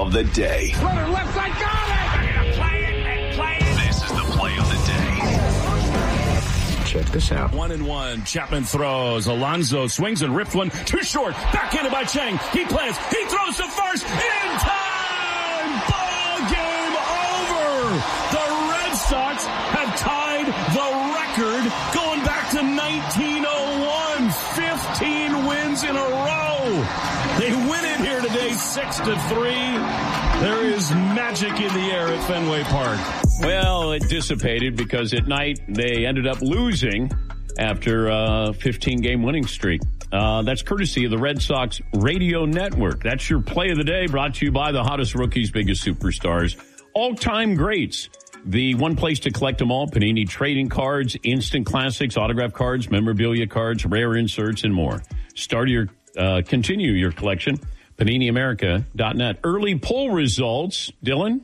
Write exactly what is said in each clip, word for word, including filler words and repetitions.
of the day. Runner left side, got it! They're going to play it and play it. This is the play of the day. Check this out. One and one. Chapman throws. Alonso swings and rips one. Too short. Backhanded by Chang. He plants. He throws to first. In time! Ball game over! The Red Sox have tied the record going back to nineteen oh one. fifteen wins in a row. They win it here today, six to three. There is magic in the air at Fenway Park. Well, it dissipated because at night they ended up losing after a fifteen-game winning streak. Uh, that's courtesy of the Red Sox Radio Network. That's your play of the day, brought to you by the hottest rookies, biggest superstars, all-time greats. The one place to collect them all: Panini trading cards, instant classics, autograph cards, memorabilia cards, rare inserts, and more. Start your, uh, continue your collection. Panini America dot net. Early poll results. Dylan?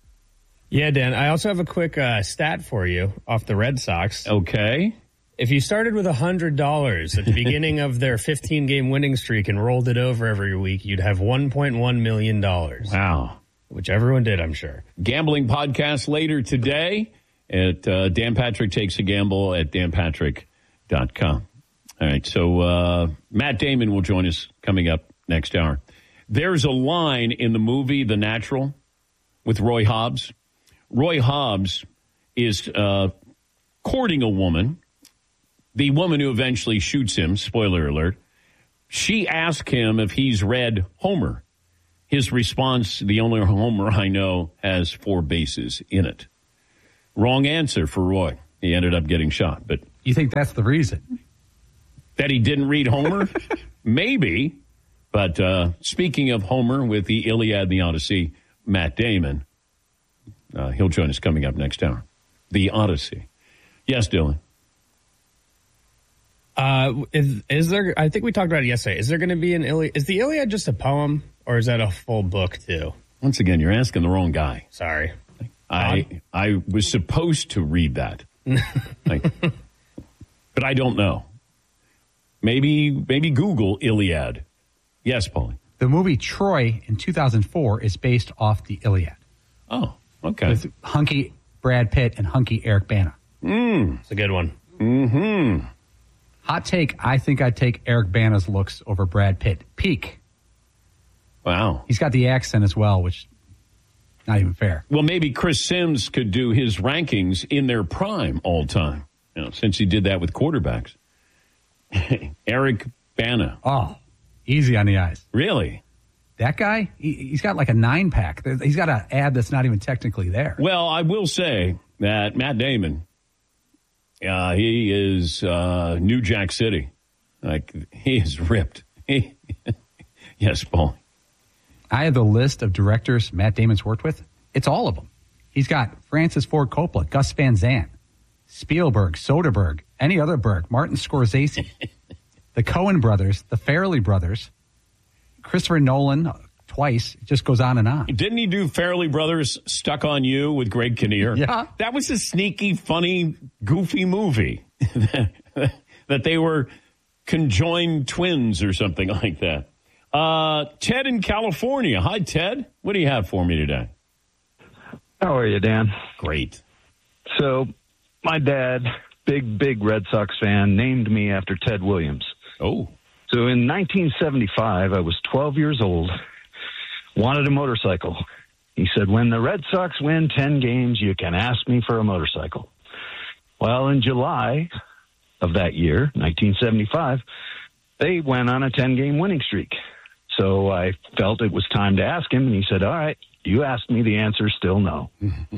Yeah, Dan. I also have a quick uh, stat for you off the Red Sox. Okay. If you started with one hundred dollars at the beginning of their fifteen-game winning streak and rolled it over every week, you'd have one point one million dollars. Wow. Which everyone did, I'm sure. Gambling podcast later today at uh, Dan Patrick Takes a Gamble at dan patrick dot com. All right, so uh, Matt Damon will join us coming up next hour. There's a line in the movie The Natural with Roy Hobbs. Roy Hobbs is uh, courting a woman, the woman who eventually shoots him, spoiler alert. She asked him if he's read Homer. His response, the only Homer I know has four bases in it. Wrong answer for Roy. He ended up getting shot. But you think that's the reason? That he didn't read Homer? Maybe. But uh, speaking of Homer with the Iliad and the Odyssey, Matt Damon, uh, he'll join us coming up next hour. The Odyssey. Yes, Dylan. Uh, is, is there, I think we talked about it yesterday. Is there going to be an Iliad? Is the Iliad just a poem or is that a full book too? Once again, you're asking the wrong guy. Sorry. I I was supposed to read that. like, but I don't know. Maybe maybe Google Iliad. Yes, Paulie. The movie Troy in two thousand four is based off the Iliad. Oh, okay. With hunky Brad Pitt and hunky Eric Bana. Mm. It's a good one. Mm-hmm. Hot take, I think I'd take Eric Bana's looks over Brad Pitt. Peak. Wow. He's got the accent as well, which not even fair. Well, maybe Chris Sims could do his rankings in their prime all time, you know, since he did that with quarterbacks. Eric Bana. Oh, easy on the eyes. Really? That guy, he, he's got like a nine-pack. He's got an ab that's not even technically there. Well, I will say that Matt Damon, uh, he is uh, New Jack City. Like, he is ripped. He, yes, Paul. I have the list of directors Matt Damon's worked with. It's all of them. He's got Francis Ford Coppola, Gus Van Sant, Spielberg, Soderbergh, any other Berg, Martin Scorsese, the Coen brothers, the Farrelly brothers, Christopher Nolan uh, twice. It just goes on and on. Didn't he do Farrelly Brothers Stuck on You with Greg Kinnear? Yeah. That was a sneaky, funny, goofy movie that they were conjoined twins or something like that. Uh, Ted in California. Hi, Ted. What do you have for me today? How are you, Dan? Great. So, my dad, big, big Red Sox fan, named me after Ted Williams. Oh. So, in nineteen seventy-five, I was twelve years old, wanted a motorcycle. He said, when the Red Sox win ten games, you can ask me for a motorcycle. Well, in July of that year, nineteen seventy-five, they went on a ten-game winning streak. So I felt it was time to ask him, and he said, all right, you asked me, the answer's still no.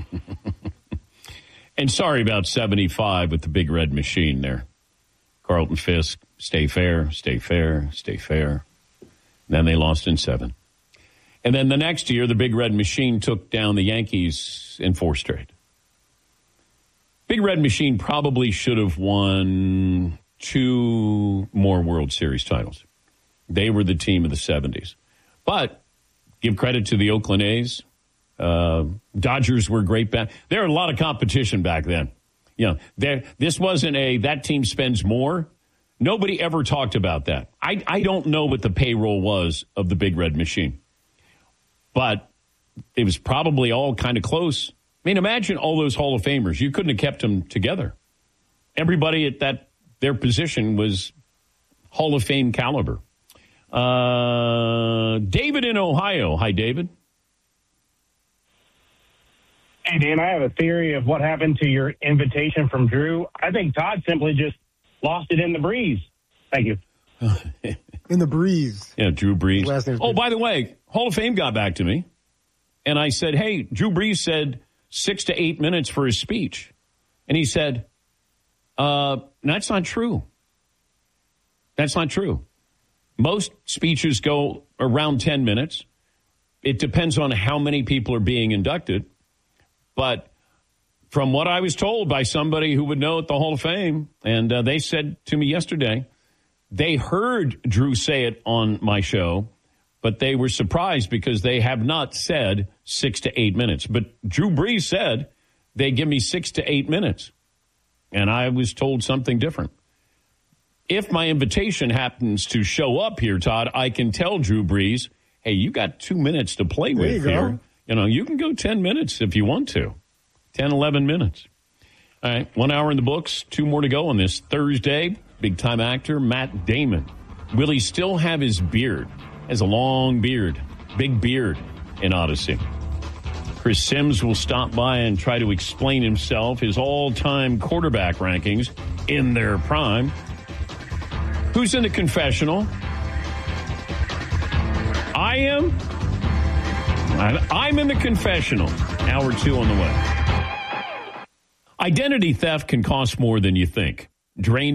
And sorry about seventy-five with the Big Red Machine there. Carlton Fisk, stay fair, stay fair, stay fair. Then they lost in seven. And then the next year, the Big Red Machine took down the Yankees in four straight. Big Red Machine probably should have won two more World Series titles. They were the team of the seventies. But give credit to the Oakland A's. Uh, Dodgers were great back. There were a lot of competition back then. You know, there, this wasn't a, that team spends more. Nobody ever talked about that. I, I don't know what the payroll was of the Big Red Machine. But it was probably all kind of close. I mean, imagine all those Hall of Famers. You couldn't have kept them together. Everybody at that their position was Hall of Fame caliber. Uh, David in Ohio. Hi, David. Hey, Dan, I have a theory of what happened to your invitation from Drew. I think Todd simply just lost it in the breeze. Thank you. In the breeze. Yeah, Drew Brees. Last name's Oh, Brees. by the way, Hall of Fame got back to me. And I said, hey, Drew Brees said six to eight minutes for his speech. And he said, uh, that's not true. That's not true. Most speeches go around ten minutes. It depends on how many people are being inducted. But from what I was told by somebody who would know at the Hall of Fame, and uh, they said to me yesterday, they heard Drew say it on my show, but they were surprised because they have not said six to eight minutes. But Drew Brees said they give me six to eight minutes. And I was told something different. If my invitation happens to show up here, Todd, I can tell Drew Brees, hey, you got two minutes to play There with you go. here. You know, you can go ten minutes if you want to. ten, eleven minutes. All right, one hour in the books, two more to go on this Thursday. Big-time actor Matt Damon. Will he still have his beard? Has a long beard, big beard in Odyssey. Chris Sims will stop by and try to explain himself, his all-time quarterback rankings in their prime. Who's in the confessional? I am. I'm in the confessional. Hour two on the way. Identity theft can cost more than you think. Drain